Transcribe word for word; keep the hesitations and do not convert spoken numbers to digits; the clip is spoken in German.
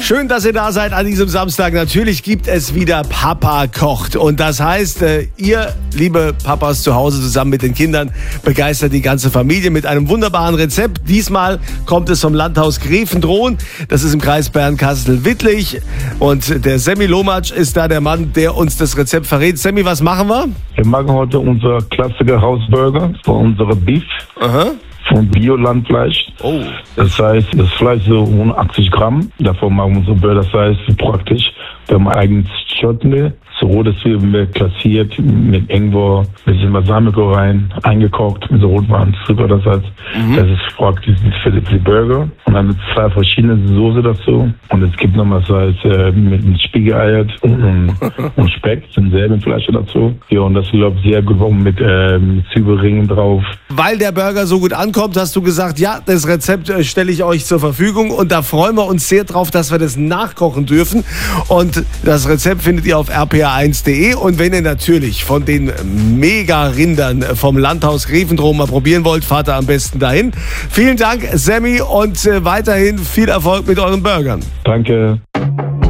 Schön, dass ihr da seid an diesem Samstag. Natürlich gibt es wieder Papa kocht. Und das heißt, ihr, liebe Papas zu Hause zusammen mit den Kindern, begeistert die ganze Familie mit einem wunderbaren Rezept. Diesmal kommt es vom Landhaus Gräfendrohn. Das ist im Kreis Bernkastel-Wittlich. Und der Semmi Lomatsch ist da der Mann, der uns das Rezept verrät. Semmi, was machen wir? Wir machen heute unser Klassiker Hausburger von unserer Beef. Aha. Von Bio-Landfleisch. Oh. Das heißt, das Fleisch so hundertachtzig Gramm. Davon machen wir unsere Burger, das heißt praktisch, wir haben eigenes Chutney. So rote Zwiebeln klassiert mit Ingwer, ein bisschen Balsamico rein, eingekocht mit so Rotweinzucker. Das heißt, mhm. das ist praktisch für die, für die Burger. Und dann mit zwei verschiedenen Soße dazu. Und es gibt noch was heißt, äh, mit einem Spiegeleier und, und, und Speck, denselben Fleisch dazu. Ja, und das läuft sehr gut mit, äh, mit Zwiebelringen drauf. Weil der Burger so gut ankommt, hast du gesagt, ja, das Rezept äh, stelle ich euch zur Verfügung. Und da freuen wir uns sehr drauf, dass wir das nachkochen dürfen. Und das Rezept findet ihr auf r p r eins punkt d e. Und wenn ihr natürlich von den Mega-Rindern vom Landhaus Gräfendrohn mal probieren wollt, fahrt ihr am besten dahin. Vielen Dank, Semmi, und äh, weiterhin viel Erfolg mit euren Burgern. Danke.